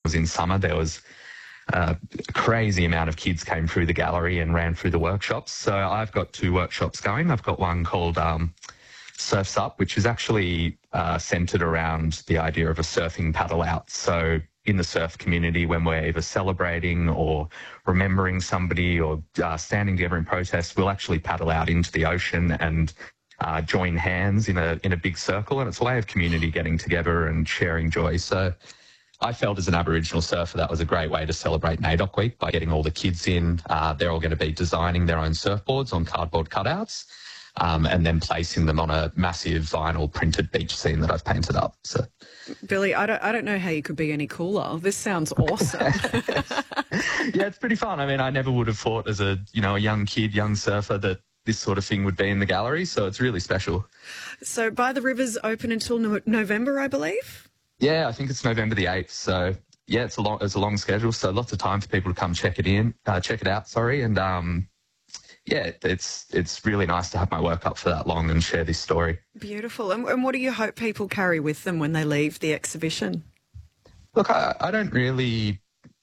was in summer, there was a crazy amount of kids came through the gallery and ran through the workshops. So I've got 2 workshops going. I've got one called Surfs Up, which is actually centred around the idea of a surfing paddle out. So in the surf community, when we're either celebrating or remembering somebody or standing together in protest, we'll actually paddle out into the ocean and join hands in a big circle. And it's a way of community getting together and sharing joy. So I felt as an Aboriginal surfer that was a great way to celebrate NAIDOC Week by getting all the kids in. They're all going to be designing their own surfboards on cardboard cutouts and then placing them on a massive vinyl printed beach scene that I've painted up. So, Billy, I don't know how you could be any cooler. This sounds awesome. Yeah, it's pretty fun. I mean, I never would have thought as a young kid, young surfer that this sort of thing would be in the gallery. So it's really special. So By the River's open until November, I believe? Yeah, I think it's November the 8th. So yeah, it's a long schedule. So lots of time for people to come check it out. And yeah, it's really nice to have my work up for that long and share this story. Beautiful. And what do you hope people carry with them when they leave the exhibition? Look, I don't really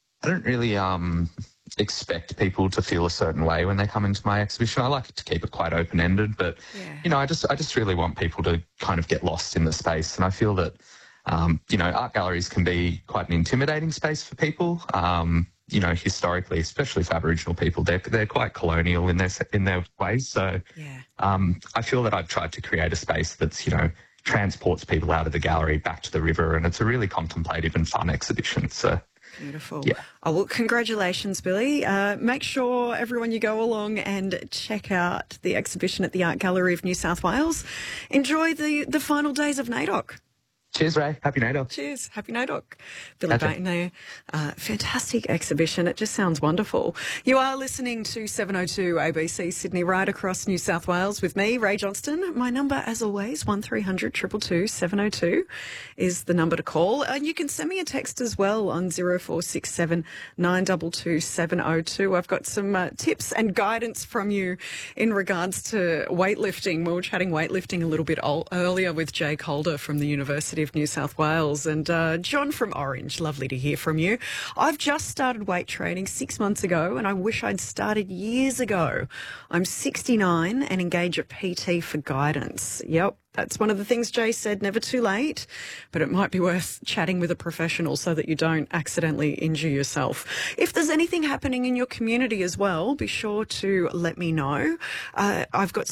expect people to feel a certain way when they come into my exhibition. I like to keep it quite open-ended, but I just really want people to kind of get lost in the space. And I feel that art galleries can be quite an intimidating space for people. Historically, especially for Aboriginal people, they're quite colonial in their ways. So I feel that I've tried to create a space that's transports people out of the gallery back to the river, and it's a really contemplative and fun exhibition. So. Beautiful. Yeah. Oh, well, congratulations, Billy. Make sure everyone you go along and check out the exhibition at the Art Gallery of New South Wales. Enjoy the final days of NAIDOC. Cheers, Ray. Happy NAIDOC. Cheers. Happy NAIDOC. Billy Bain there. Fantastic exhibition. It just sounds wonderful. You are listening to 702 ABC Sydney, right across New South Wales with me, Ray Johnston. My number, as always, 1300 222 702 is the number to call. And you can send me a text as well on 0467 922 702. I've got some tips and guidance from you in regards to weightlifting. We were chatting weightlifting a little bit earlier with Jay Calder from the University of New South Wales and John from Orange. Lovely to hear from you. I've just started weight training 6 months ago and I wish I'd started years ago. I'm 69 and engage a PT for guidance. Yep. That's one of the things Jay said, never too late, but it might be worth chatting with a professional so that you don't accidentally injure yourself. If there's anything happening in your community as well, be sure to let me know. I've got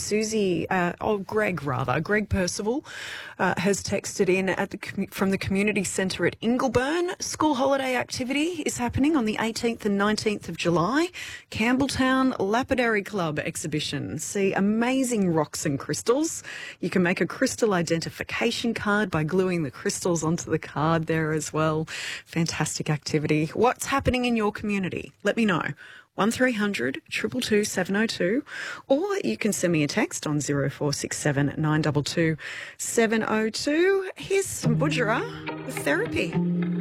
Greg Percival has texted in from the community centre at Ingleburn. School holiday activity is happening on the 18th and 19th of July. Campbelltown Lapidary Club exhibition. See amazing rocks and crystals. You can make a crystal identification card by gluing the crystals onto the card there as well. Fantastic activity. What's happening in your community? Let me know. 1300 222 702, or you can send me a text on 0467 922 702. Here's some Budjerah with Therapy.